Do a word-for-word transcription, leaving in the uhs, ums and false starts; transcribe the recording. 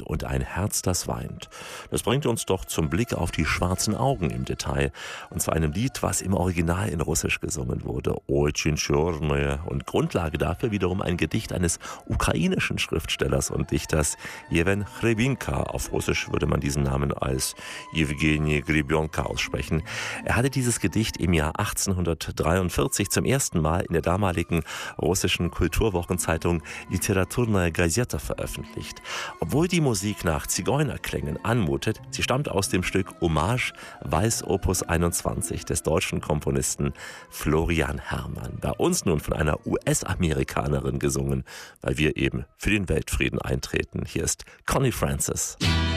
und ein Herz, das weint. Das bringt uns doch zum Blick auf die schwarzen Augen im Detail. Und zwar einem Lied, was im Original in Russisch gesungen wurde. Очень черное. Und Grundlage dafür wiederum ein Gedicht eines ukrainischen Schriftstellers und Dichters, Jewen Hrybinka. Auf Russisch würde man diesen Namen als Jewgeni Grебionka aussprechen. Er hatte dieses Gedicht im Jahr achtzehnhundertdreiundvierzig zum ersten Mal in der damaligen russischen Kulturwochenzeitung Literaturnaja Gazeta veröffentlicht. Obwohl die Musik nach Zigeunerklängen anmutet, sie stammt aus dem Stück Hommage Weiß Opus einundzwanzig des deutschen Komponisten Florian Herrmann. Bei uns nun von einer U S-Amerikanerin gesungen, weil wir eben für den Weltfrieden eintreten. Hier ist Connie Francis.